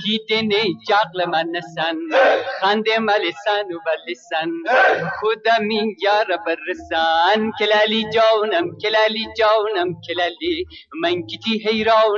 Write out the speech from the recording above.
دیدن جقل من نسن خنده ملسن و بلسن خودم این یار برسن کلالی جانم کلالی جانم کلالی من کتی حیران